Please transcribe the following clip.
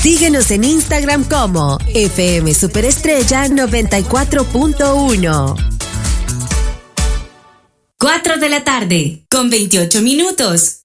Síguenos en Instagram como FM Superestrella 94.1. 4 de la tarde, con 28 minutos.